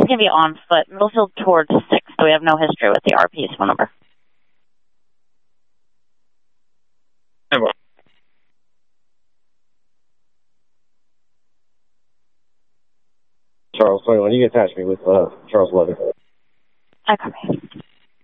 going to be on foot. Middlefield towards 6th. We have no history with the RP's phone number. Charles 21, you can attach me with Charles 11. I copy.